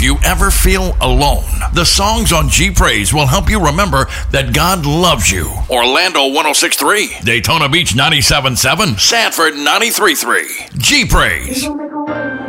if you ever feel alone, the songs on G Praise will help you remember that God loves you. Orlando 106.3, Daytona Beach 97.7, Sanford 93.3. G Praise.